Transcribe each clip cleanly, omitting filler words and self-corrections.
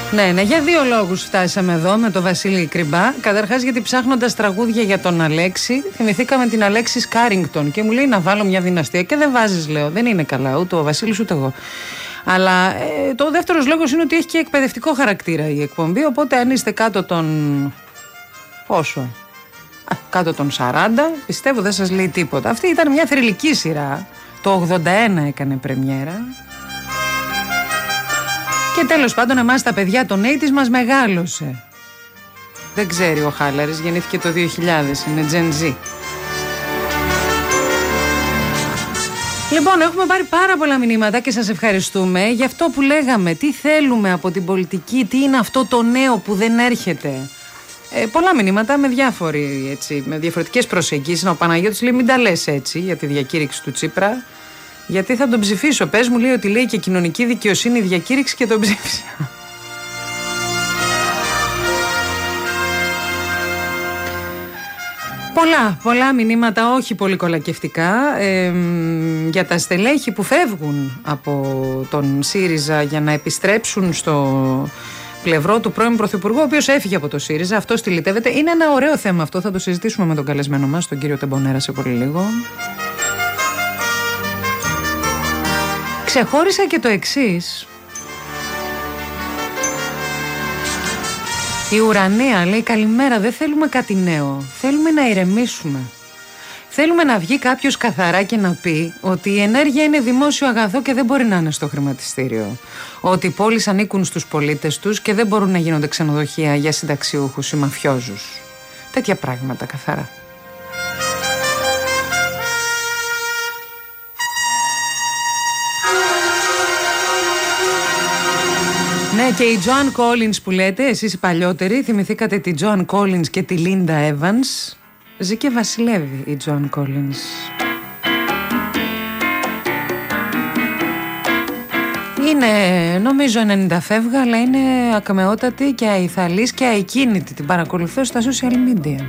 Ναι, για δύο λόγους φτάσαμε εδώ με τον Βασίλη Κρυμπά. Καταρχάς, γιατί ψάχνοντας τραγούδια για τον Αλέξη, θυμηθήκαμε την Αλέξη Σκάρινγκτον και μου λέει να βάλω μια δυναστεία. Και δεν βάζεις, λέω. Δεν είναι καλά, ούτε ο Βασίλης ούτε εγώ. Αλλά το δεύτερος λόγος είναι ότι έχει και εκπαιδευτικό χαρακτήρα η εκπομπή. Οπότε, αν είστε κάτω των. Πόσο? Κάτω των 40, πιστεύω δεν σας λέει τίποτα. Αυτή ήταν μια θρυλική σειρά. Το 81 έκανε πρεμιέρα. Και τέλος πάντων, εμάς τα παιδιά των 80's μας μεγάλωσε. Δεν ξέρει ο Χάλαρης, γεννήθηκε το 2000, είναι Gen Z. Λοιπόν, έχουμε πάρει πάρα πολλά μηνύματα και σας ευχαριστούμε για αυτό που λέγαμε. Τι θέλουμε από την πολιτική, τι είναι αυτό το νέο που δεν έρχεται. Πολλά μηνύματα με διαφορετικές προσεγγίσεις. Ο Παναγιώτης λέει: μην τα λες έτσι για τη διακήρυξη του Τσίπρα. Γιατί θα τον ψηφίσω. Πες μου, λέει, ότι λέει και κοινωνική δικαιοσύνη διακήρυξη και τον ψήφισα. Πολλά μηνύματα, όχι πολύ κολακευτικά, για τα στελέχη που φεύγουν από τον ΣΥΡΙΖΑ για να επιστρέψουν στο πλευρό του πρώην Πρωθυπουργού, ο οποίος έφυγε από το ΣΥΡΙΖΑ. Αυτό στυλιτεύεται. Είναι ένα ωραίο θέμα αυτό. Θα το συζητήσουμε με τον καλεσμένο μας, τον κύριο Τεμπονέρα, σε πολύ λίγο. Ξεχώρισα και το εξής. Η Ουρανία λέει: καλημέρα, δεν θέλουμε κάτι νέο. Θέλουμε να ηρεμήσουμε. Θέλουμε να βγει κάποιος καθαρά και να πει ότι η ενέργεια είναι δημόσιο αγαθό και δεν μπορεί να είναι στο χρηματιστήριο. Ότι οι πόλεις ανήκουν στους πολίτες τους και δεν μπορούν να γίνονται ξενοδοχεία για συνταξιούχους ή μαφιόζους. Τέτοια πράγματα καθαρά. Ναι, και η Joan Collins που λέτε, εσείς οι παλιότεροι, θυμηθήκατε τη Joan Collins και τη Linda Evans. Ζει και βασιλεύει η Joan Collins. Είναι, νομίζω, 90 φεύγα, αλλά είναι ακμεότατη και αϊθαλής και αικίνητη. Την παρακολουθώ στα social media.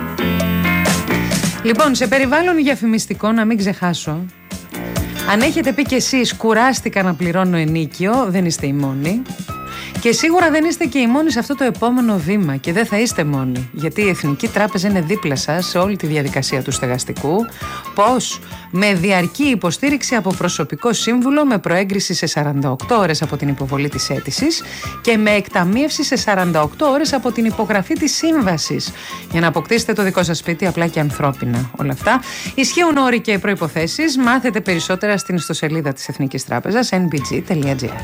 Λοιπόν, σε περιβάλλον διαφημιστικό, να μην ξεχάσω, αν έχετε πει κι εσείς κουράστηκα να πληρώνω ενίκιο, δεν είστε οι μόνοι. Και σίγουρα δεν είστε και οι μόνοι σε αυτό το επόμενο βήμα και δεν θα είστε μόνοι, γιατί η Εθνική Τράπεζα είναι δίπλα σας σε όλη τη διαδικασία του στεγαστικού. Πώς? Με διαρκή υποστήριξη από προσωπικό σύμβουλο, με προέγκριση σε 48 ώρες από την υποβολή της αίτησης και με εκταμείευση σε 48 ώρες από την υπογραφή της σύμβασης, για να αποκτήσετε το δικό σας σπίτι απλά και ανθρώπινα. Όλα αυτά ισχύουν όροι και προϋποθέσεις. Μάθετε περισσότερα στην ιστοσελίδα της Εθνικής Τράπεζας nbg.gr.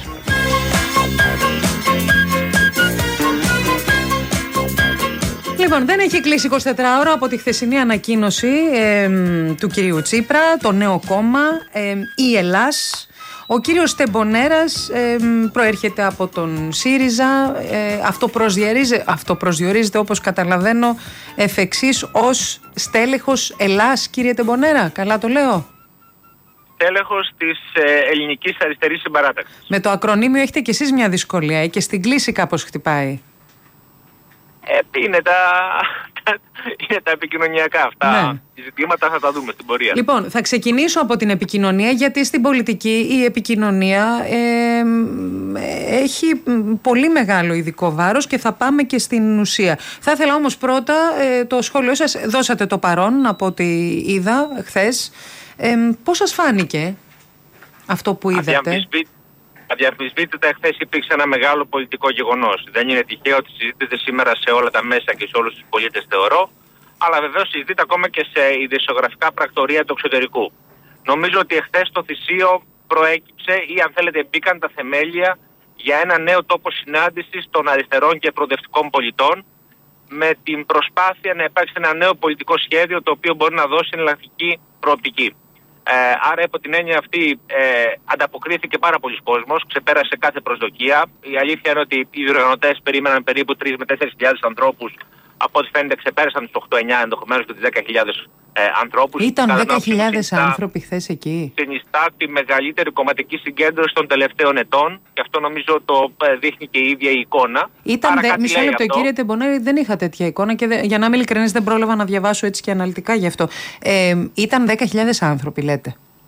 Λοιπόν, δεν έχει κλείσει 24 ώρα από τη χθεσινή ανακοίνωση του κυρίου Τσίπρα, το νέο κόμμα, η Ελλάς. Ο κύριος Τεμπονέρας προέρχεται από τον ΣΥΡΙΖΑ, αυτοπροσδιορίζεται, όπως καταλαβαίνω, εφ' εξής ως στέλεχος Ελλάς. Κύριε Τεμπονέρα, καλά το λέω? Στέλεχος της Ελληνικής Αριστερής Συμπαράταξης. Με το ακρονίμιο έχετε κι εσείς μια δυσκολία και στην κλίση κάπως χτυπάει. Είναι τα επικοινωνιακά αυτά. Ναι. Οι ζητήματα θα τα δούμε στην πορεία. Λοιπόν, θα ξεκινήσω από την επικοινωνία, γιατί στην πολιτική η επικοινωνία έχει πολύ μεγάλο ειδικό βάρος και θα πάμε και στην ουσία. Θα ήθελα όμως πρώτα το σχόλιο σας. Δώσατε το παρόν από ό,τι είδα χθες. Πώς σας φάνηκε αυτό που είδατε? Αδιαμφισβήτητα, εχθές υπήρξε ένα μεγάλο πολιτικό γεγονός. Δεν είναι τυχαίο ότι συζητείται σήμερα σε όλα τα μέσα και σε όλους τους πολίτες, θεωρώ, αλλά βεβαίως συζητείται ακόμα και σε ειδησιογραφικά πρακτορεία του εξωτερικού. Νομίζω ότι εχθές το θυσίο προέκυψε, ή αν θέλετε μπήκαν τα θεμέλια για ένα νέο τόπο συνάντησης των αριστερών και προοδευτικών πολιτών, με την προσπάθεια να υπάρξει ένα νέο πολιτικό σχέδιο το οποίο μπορεί να δώσει εναλλακτική προοπτική. Άρα, από την έννοια αυτή, ανταποκρίθηκε πάρα πολλοί κόσμος, ξεπέρασε κάθε προσδοκία. Η αλήθεια είναι ότι οι διοργανωτές περίμεναν περίπου 3.000 με 4.000 ανθρώπους. Από ό,τι φαίνεται, ξεπέρασαν τους 8-9, ενδεχομένως και τους 10.000 ανθρώπους. Ήταν 10.000 άνθρωποι χθες εκεί. Συνιστά τη μεγαλύτερη κομματική συγκέντρωση των τελευταίων ετών, και αυτό νομίζω το δείχνει και η ίδια η εικόνα. Μισό λεπτό, κύριε Τεμπονέρη, δεν είχα τέτοια εικόνα και για να είμαι ειλικρινής, δεν πρόλαβα να διαβάσω έτσι και αναλυτικά γι' αυτό. Ήταν 10.000 άνθρωποι, λέτε.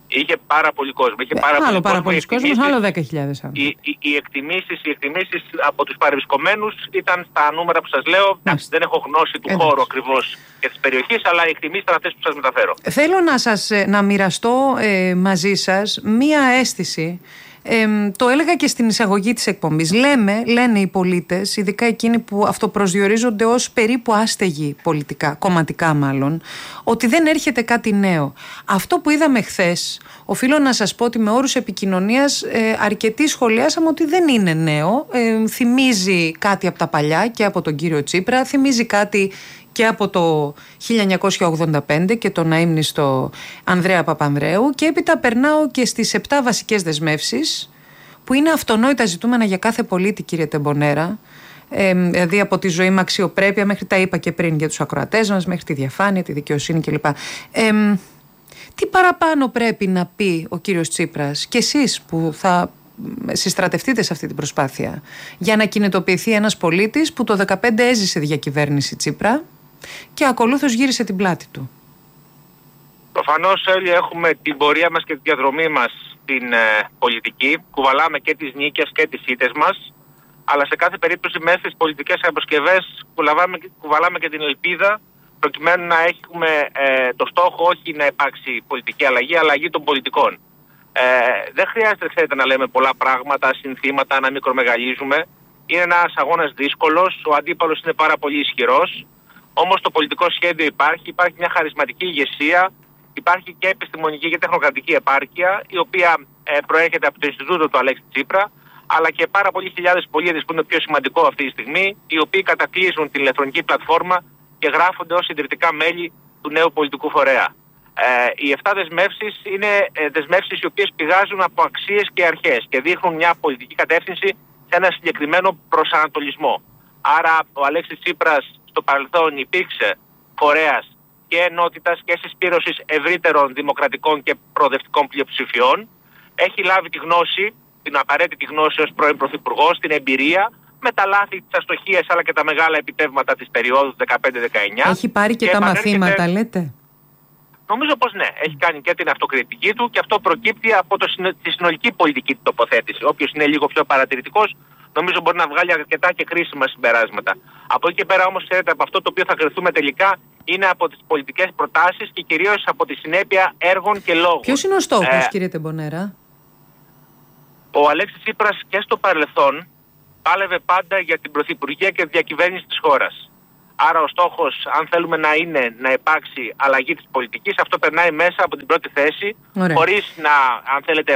Είχε πάρα πολύ κόσμο. Άλλο πάρα πολλοί κόσμο, άλλο 10.000 άνθρωποι. Οι εκτιμήσεις από τους παρευρισκομένους ήταν στα νούμερα που σας λέω. Δεν έχω γνώση του χώρου ακριβώς και της περιοχής, αλλά οι εκτιμήσεις ήταν αυτές που σας μεταφέρω. Θέλω να μοιραστώ μαζί σας μία αίσθηση. Το έλεγα και στην εισαγωγή της εκπομπής. Λένε οι πολίτες, ειδικά εκείνοι που αυτοπροσδιορίζονται ως περίπου άστεγοι πολιτικά, κομματικά μάλλον, ότι δεν έρχεται κάτι νέο. Αυτό που είδαμε χθες, οφείλω να σας πω ότι με όρους επικοινωνίας αρκετοί σχολιάσαμε ότι δεν είναι νέο. Θυμίζει κάτι από τα παλιά και από τον κύριο Τσίπρα, θυμίζει κάτι και από το 1985 και τον αείμνηστο Ανδρέα Παπανδρέου, και έπειτα περνάω και στις 7 βασικές δεσμεύσεις που είναι αυτονόητα ζητούμενα για κάθε πολίτη, κύριε Τεμπονέρα, δηλαδή από τη ζωή με αξιοπρέπεια μέχρι, τα είπα και πριν για τους ακροατές μας, μέχρι τη διαφάνεια, τη δικαιοσύνη κλπ. Τι παραπάνω πρέπει να πει ο κύριος Τσίπρας και εσείς που θα συστρατευτείτε σε αυτή την προσπάθεια για να κινητοποιηθεί ένας πολίτης που το 2015 έζησε διακυβέρνηση Τσίπρα και ακολούθως γύρισε την πλάτη του? Προφανώς όλοι έχουμε την πορεία μας και τη διαδρομή μας στην πολιτική. Κουβαλάμε και τις νίκες και τις ήττες μας, αλλά σε κάθε περίπτωση μέσα στις πολιτικές αποσκευές κουβαλάμε και την ελπίδα, προκειμένου να έχουμε το στόχο όχι να υπάρξει πολιτική αλλαγή, αλλά αλλαγή των πολιτικών. Δεν χρειάζεται, ξέρετε, να λέμε πολλά πράγματα, συνθήματα, να μικρομεγαλίζουμε. Είναι ένας αγώνας δύσκολος, ο αντίπαλος είναι πάρα πολύ ισχυρός. Όμως το πολιτικό σχέδιο υπάρχει μια χαρισματική ηγεσία, υπάρχει και επιστημονική και τεχνοκρατική επάρκεια, η οποία προέρχεται από το Ινστιτούτο του Αλέξη Τσίπρα, αλλά και πάρα πολλοί χιλιάδες πολίτες που είναι πιο σημαντικό αυτή τη στιγμή, οι οποίοι κατακλείζουν την ηλεκτρονική πλατφόρμα και γράφονται ως ιδρυτικά μέλη του νέου πολιτικού φορέα. Οι 7 δεσμεύσεις είναι δεσμεύσεις οι οποίες πηγάζουν από αξίες και αρχές και δείχνουν μια πολιτική κατεύθυνση σε ένα συγκεκριμένο προσανατολισμό. Άρα ο Αλέξης Τσίπρας στο παρελθόν υπήρξε φορέας και ενότητας και συσπήρωσης ευρύτερων δημοκρατικών και προοδευτικών πλειοψηφιών. Έχει λάβει τη γνώση, την απαραίτητη γνώση ως πρώην Πρωθυπουργός, την εμπειρία, με τα λάθη, τις αστοχίες αλλά και τα μεγάλα επιτεύγματα της περίοδου 15-19. Έχει πάρει και τα μαθήματα, λέτε? Νομίζω πως ναι, έχει κάνει και την αυτοκριτική του και αυτό προκύπτει από τη συνολική πολιτική του τοποθέτηση. Όποιος είναι λίγο πιο παρατηρητικός, νομίζω μπορεί να βγάλει αρκετά και χρήσιμα συμπεράσματα. Από εκεί και πέρα όμως, ξέρετε, από αυτό το οποίο θα κριθούμε τελικά είναι από τις πολιτικές προτάσεις και κυρίως από τη συνέπεια έργων και λόγων. Ποιος είναι ο στόχος, κύριε Τεμπονέρα? Ο Αλέξης Τσίπρας και στο παρελθόν πάλευε πάντα για την πρωθυπουργία και τη διακυβέρνηση της χώρας. Άρα ο στόχος, αν θέλουμε να υπάρξει αλλαγή της πολιτικής, αυτό περνάει μέσα από την πρώτη θέση, χωρίς να, αν θέλετε,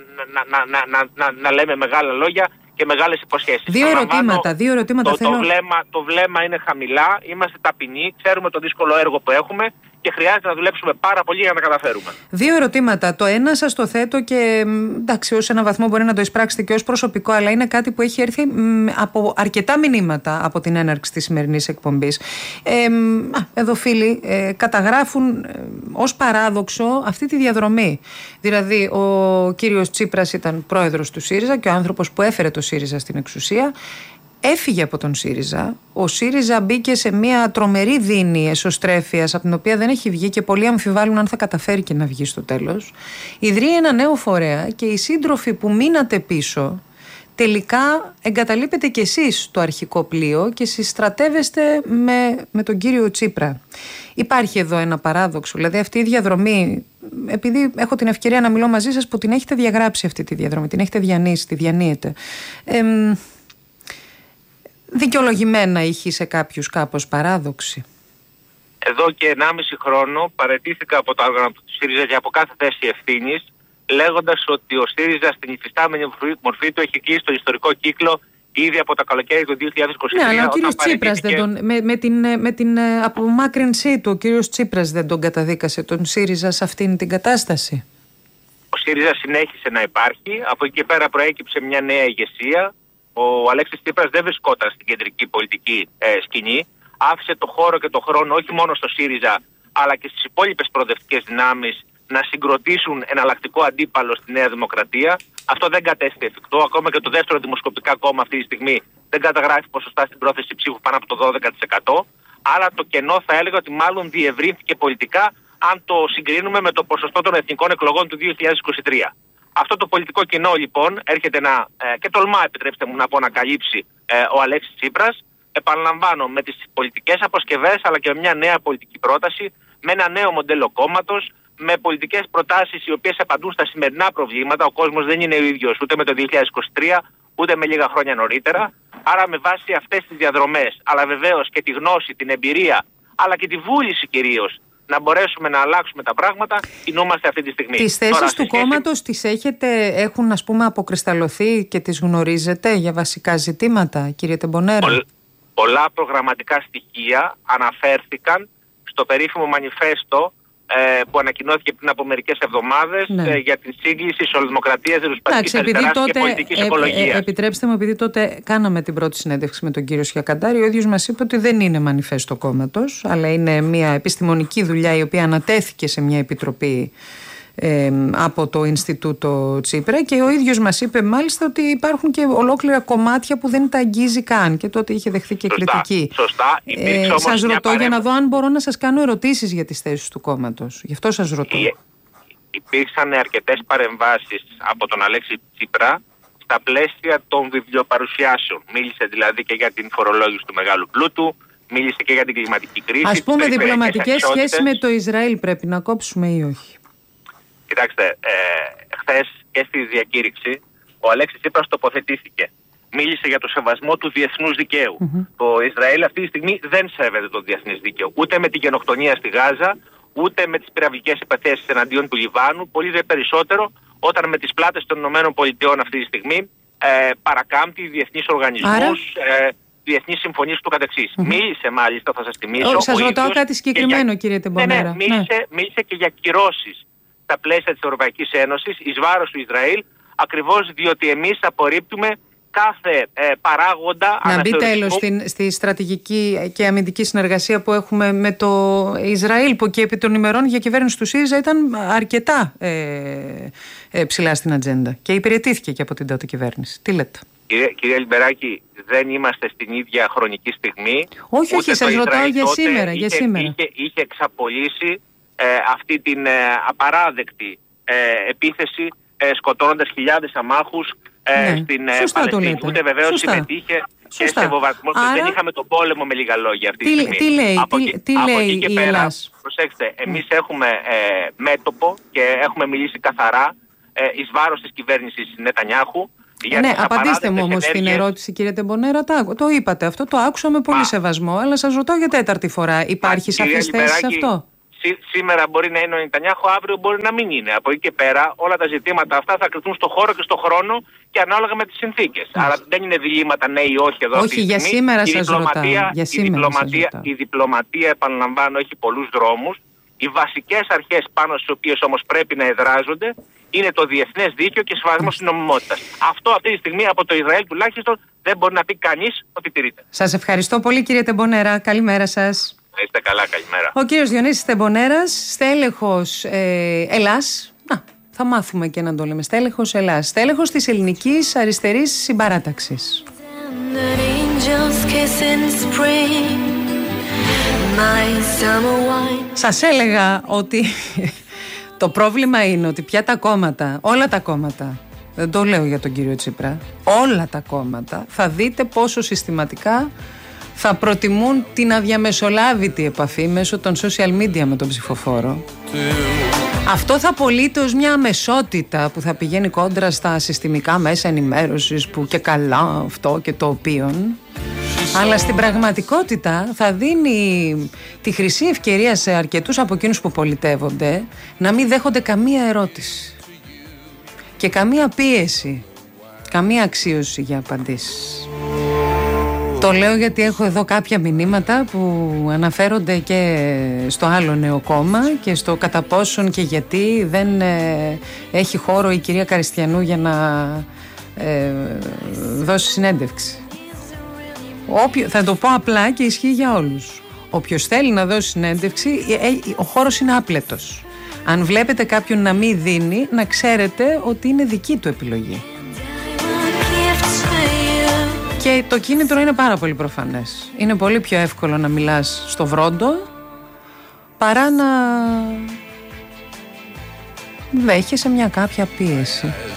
να λέμε μεγάλα λόγια και μεγάλες υποσχέσεις. Δύο ερωτήματα θέλω. Το βλέμμα είναι χαμηλά, είμαστε ταπεινοί, ξέρουμε το δύσκολο έργο που έχουμε και χρειάζεται να δουλέψουμε πάρα πολύ για να καταφέρουμε. 2 ερωτήματα. Το ένα σας το θέτω και εντάξει, ως ένα βαθμό μπορεί να το εισπράξετε και ως προσωπικό, αλλά είναι κάτι που έχει έρθει από αρκετά μηνύματα από την έναρξη της σημερινής εκπομπής. Εδώ φίλοι καταγράφουν ως παράδοξο αυτή τη διαδρομή. Δηλαδή ο κύριος Τσίπρας ήταν πρόεδρος του ΣΥΡΙΖΑ και ο άνθρωπος που έφερε το ΣΥΡΙΖΑ στην εξουσία έφυγε από τον ΣΥΡΙΖΑ. Ο ΣΥΡΙΖΑ μπήκε σε μια τρομερή δίνη εσωστρέφειας από την οποία δεν έχει βγει και πολλοί αμφιβάλλουν αν θα καταφέρει και να βγει στο τέλος. Ιδρύει ένα νέο φορέα και οι σύντροφοι που μείνατε πίσω τελικά εγκαταλείπετε κι εσείς το αρχικό πλοίο και συστρατεύεστε με τον κύριο Τσίπρα. Υπάρχει εδώ ένα παράδοξο, δηλαδή αυτή η διαδρομή, επειδή έχω την ευκαιρία να μιλώ μαζί σας που την έχετε διαγράψει αυτή τη διαδρομή, την έχετε διανύσει, τη διανύετε. Δικαιολογημένα είχε σε κάποιους κάπως παράδοξη. Εδώ και 1,5 χρόνο παραιτήθηκα από τα όργανα του ΣΥΡΙΖΑ και από κάθε θέση ευθύνης, λέγοντας ότι ο ΣΥΡΙΖΑ στην υφιστάμενη μορφή του έχει κλείσει τον ιστορικό κύκλο ήδη από τα καλοκαίρι του 2023. Ναι, αλλά ο κύριος Τσίπρας με την απομάκρυνσή του, ο κύριος Τσίπρας δεν τον καταδίκασε τον ΣΥΡΙΖΑ σε αυτήν την κατάσταση? Ο ΣΥΡΙΖΑ συνέχισε να υπάρχει, από εκεί και πέρα προέκυψε μια νέα ηγεσία. Ο Αλέξης Τσίπρας δεν βρισκόταν στην κεντρική πολιτική σκηνή. Άφησε το χώρο και το χρόνο όχι μόνο στο ΣΥΡΙΖΑ, αλλά και στις υπόλοιπες προοδευτικές δυνάμεις να συγκροτήσουν εναλλακτικό αντίπαλο στη Νέα Δημοκρατία. Αυτό δεν κατέστη εφικτό. Ακόμα και το δεύτερο δημοσκοπικά κόμμα αυτή τη στιγμή δεν καταγράφει ποσοστά στην πρόθεση ψήφου πάνω από το 12%. Άρα το κενό θα έλεγα ότι μάλλον διευρύνθηκε πολιτικά αν το συγκρίνουμε με το ποσοστό των εθνικών εκλογών του 2023. Αυτό το πολιτικό κοινό λοιπόν έρχεται και τολμά, επιτρέψτε μου να πω, να καλύψει ο Αλέξης Τσίπρας. Επαναλαμβάνω, με τις πολιτικές αποσκευές αλλά και με μια νέα πολιτική πρόταση, με ένα νέο μοντέλο κόμματος, με πολιτικές προτάσεις οι οποίες απαντούν στα σημερινά προβλήματα. Ο κόσμος δεν είναι ο ίδιος ούτε με το 2023 ούτε με λίγα χρόνια νωρίτερα. Άρα με βάση αυτές τις διαδρομές, αλλά βεβαίως και τη γνώση, την εμπειρία, αλλά και τη βούληση κυρίως να μπορέσουμε να αλλάξουμε τα πράγματα, κινούμαστε αυτή τη στιγμή. Τις θέσεις του κόμματος τις έχουν ας πούμε αποκρισταλωθεί και τις γνωρίζετε για βασικά ζητήματα, κύριε Τεμπονέρα? Πολλά προγραμματικά στοιχεία αναφέρθηκαν στο περίφημο μανιφέστο που ανακοινώθηκε πριν από μερικές εβδομάδες για την σύγκληση ισοδημοκρατίας, ριζοσπαστικής αριστεράς και πολιτικής οικολογίας. Επιτρέψτε μου, επειδή τότε κάναμε την πρώτη συνέντευξη με τον κύριο Σιακαντάρη, ο ίδιος μας είπε ότι δεν είναι μανιφέστο κόμματος, αλλά είναι μια επιστημονική δουλειά η οποία ανατέθηκε σε μια επιτροπή από το Ινστιτούτο Τσίπρα, και ο ίδιος μας είπε μάλιστα ότι υπάρχουν και ολόκληρα κομμάτια που δεν τα αγγίζει καν, και τότε είχε δεχθεί και κριτική. Σωστά. Σας ρωτώ για να δω αν μπορώ να σας κάνω ερωτήσεις για τις θέσεις του κόμματος. Γι' αυτό σας ρωτώ. Υπήρξαν αρκετές παρεμβάσεις από τον Αλέξη Τσίπρα στα πλαίσια των βιβλιοπαρουσιάσεων. Μίλησε δηλαδή και για την φορολόγηση του μεγάλου πλούτου, μίλησε και για την κλιματική κρίση. Ας πούμε, διπλωματικές σχέσεις με το Ισραήλ πρέπει να κόψουμε ή όχι? Κοιτάξτε, χθες και στη διακήρυξη ο Αλέξης Τσίπρας τοποθετήθηκε. Μίλησε για το σεβασμό του διεθνούς δικαίου. Το Ισραήλ αυτή τη στιγμή δεν σέβεται το διεθνές δίκαιο. Ούτε με τη γενοκτονία στη Γάζα, ούτε με τις πυραυλικές επιθέσεις εναντίον του Λιβάνου. Πολύ δε περισσότερο όταν με τις πλάτες των ΗΠΑ αυτή τη στιγμή παρακάμπτει διεθνείς οργανισμούς, διεθνείς συμφωνίες του καθεξής. Μίλησε μάλιστα, θα σας θυμίσω. Σας ρωτάω κάτι συγκεκριμένο, κύριε Τεμπονέρα. Μίλησε και για κυρώσεις στα πλαίσια της Ευρωπαϊκής Ένωσης εις βάρος του Ισραήλ, ακριβώς διότι εμείς απορρίπτουμε κάθε παράγοντα. Να μπει τέλος στη στρατηγική και αμυντική συνεργασία που έχουμε με το Ισραήλ, που και επί των ημερών για κυβέρνηση του ΣΥΡΙΖΑ ήταν αρκετά ψηλά στην ατζέντα και υπηρετήθηκε και από την τότε κυβέρνηση. Τι λέτε? Κύριε Λιμπεράκη, δεν είμαστε στην ίδια χρονική στιγμή. Όχι, σας ρωτάω για σήμερα. Είχε εξαπολύσει αυτή την απαράδεκτη επίθεση, σκοτώνοντας χιλιάδες αμάχους στην Παλαιστίνη. Ούτε βεβαίως συμμετείχε και σε βομβαρδισμούς. Δεν είχαμε τον πόλεμο, με λίγα λόγια, αυτή τη στιγμή. Τι λέει η Ελλάς? Προσέξτε, εμείς έχουμε μέτωπο και έχουμε μιλήσει καθαρά εις βάρος της κυβέρνησης Νετανιάχου. Ναι, απαντήστε μου όμως στην ερώτηση, κύριε Τεμπονέρα. Το είπατε αυτό, το άκουσα με πολύ σεβασμό, αλλά σας ρωτάω για τέταρτη φορά. Υπάρχει σαφής θέση σε αυτό? Σήμερα μπορεί να είναι ο Νετανιάχου, αύριο μπορεί να μην είναι. Από εκεί και πέρα όλα τα ζητήματα αυτά θα κρυφθούν στο χώρο και στο χρόνο και ανάλογα με τις συνθήκες. Άρα δεν είναι διλήμματα ναι ή όχι εδώ. Όχι, για σήμερα σας ρωτάω. Η διπλωματία, επαναλαμβάνω, έχει πολλούς δρόμους. Οι βασικές αρχές πάνω στις οποίες όμως πρέπει να εδράζονται είναι το διεθνές δίκαιο και σεβασμός της νομιμότητας. Αυτό αυτή τη στιγμή από το Ισραήλ τουλάχιστον δεν μπορεί να πει κανείς ότι τηρείται. Σας ευχαριστώ πολύ, κύριε Τεμπονέρα. Καλημέρα σας. Είστε καλά, καλημέρα. Ο κύριος Διονύσης Τεμπονέρας, στέλεχος Ελλάς. Θα μάθουμε και να το λέμε. Στέλεχος Ελλάς. Στέλεχος της Ελληνικής Αριστερής Συμπαράταξης. Σας έλεγα ότι το πρόβλημα είναι ότι πια τα κόμματα, όλα τα κόμματα, δεν το λέω για τον κύριο Τσίπρα, όλα τα κόμματα θα δείτε πόσο συστηματικά θα προτιμούν την αδιαμεσολάβητη επαφή μέσω των social media με τον ψηφοφόρο. Αυτό θα πωλείται ως μια αμεσότητα που θα πηγαίνει κόντρα στα συστημικά μέσα ενημέρωσης που και καλά αυτό και το οποίον. Αλλά στην πραγματικότητα θα δίνει τη χρυσή ευκαιρία σε αρκετούς από εκείνους που πολιτεύονται να μην δέχονται καμία ερώτηση και καμία πίεση, καμία αξίωση για απαντήσεις. Το λέω γιατί έχω εδώ κάποια μηνύματα που αναφέρονται και στο άλλο νέο κόμμα και στο κατά πόσον και γιατί δεν έχει χώρο η κυρία Καριστιανού για να δώσει συνέντευξη. Θα το πω απλά και ισχύει για όλους. Όποιος θέλει να δώσει συνέντευξη, ο χώρος είναι άπλετος. Αν βλέπετε κάποιον να μην δίνει, να ξέρετε ότι είναι δική του επιλογή. Και το κίνητρο είναι πάρα πολύ προφανές. Είναι πολύ πιο εύκολο να μιλάς στο Βρόντο παρά να δέχεσαι μια κάποια πίεση.